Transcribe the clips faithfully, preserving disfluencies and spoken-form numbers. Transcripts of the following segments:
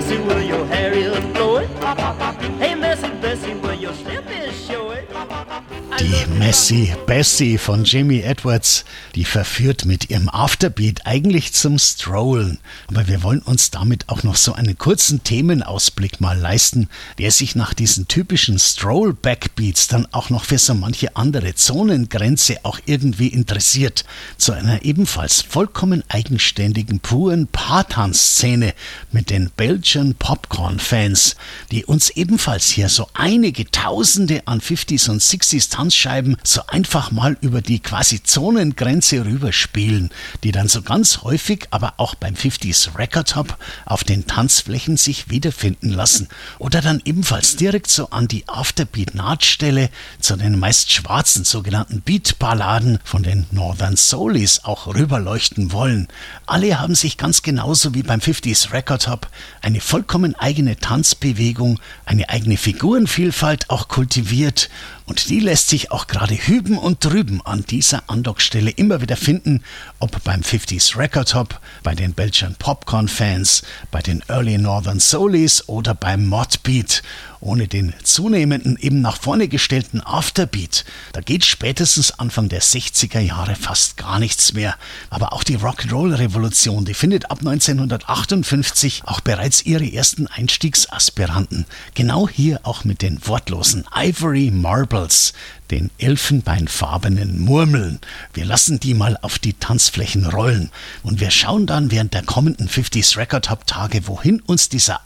Bessie, will your hair is flowing? Hey, Bessie, Bessie, will your slip is showing? Die Messie Bessie von Jimmy Edwards, die verführt mit ihrem Afterbeat eigentlich zum Strollen. Aber wir wollen uns damit auch noch so einen kurzen Themenausblick mal leisten, der sich nach diesen typischen Stroll-Backbeats dann auch noch für so manche andere Zonengrenze auch irgendwie interessiert. Zu einer ebenfalls vollkommen eigenständigen, puren Paartanzszene mit den Belgian Popcorn-Fans, die uns ebenfalls hier so einige Tausende an fünfziger und sechziger Tanzscheiben so einfach mal über die quasi Zonengrenze rüberspielen, die dann so ganz häufig, aber auch beim fünfziger Record Hop auf den Tanzflächen sich wiederfinden lassen oder dann ebenfalls direkt so an die Afterbeat-Nahtstelle zu den meist schwarzen sogenannten Beat-Balladen von den Northern Soulies auch rüberleuchten wollen. Alle haben sich ganz genauso wie beim fünfziger Record Hop eine vollkommen eigene Tanzbewegung, eine eigene Figurenvielfalt auch kultiviert. Und die lässt sich auch gerade hüben und drüben an dieser Andockstelle immer wieder finden, ob beim fünfziger Record Hop, bei den Belgian Popcorn Fans, bei den Early Northern Soulies oder beim Mod Beat. Ohne den zunehmenden, eben nach vorne gestellten Afterbeat, da geht spätestens Anfang der sechziger Jahre fast gar nichts mehr. Aber auch die Rock'n'Roll-Revolution, die findet ab neunzehnhundertachtundfünfzig auch bereits ihre ersten Einstiegsaspiranten. Genau hier auch mit den wortlosen Ivory Marbles, den elfenbeinfarbenen Murmeln. Wir lassen die mal auf die Tanzflächen rollen und wir schauen dann während der kommenden fünfziger Record Hop Tage, wohin uns dieser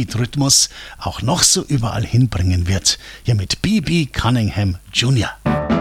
Afterbeat-Rhythmus auch noch so überall hinbringen wird. Hier mit B B Cunningham Junior